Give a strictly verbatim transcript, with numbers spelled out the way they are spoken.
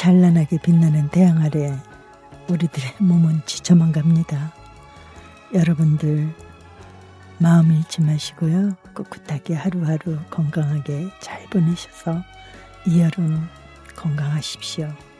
찬란하게 빛나는 태양 아래 우리들의 몸은 지쳐만 갑니다. 여러분들 마음 잃지 마시고요. 꿋꿋하게 하루하루 건강하게 잘 보내셔서 이 여름 건강하십시오.